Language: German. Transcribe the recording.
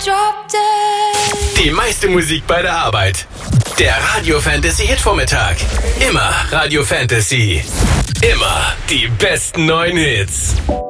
drop dead. Die meiste Musik bei der Arbeit. Der Radio Fantasy Hitvormittag. Immer Radio Fantasy. Immer die besten neuen Hits.